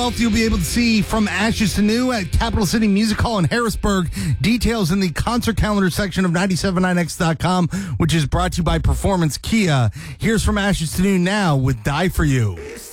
You'll be able to see From Ashes to New at Capital City Music Hall in Harrisburg. Details in the concert calendar section of 979x.com, which is brought to you by Performance Kia. Here's From Ashes to New now with Die For You.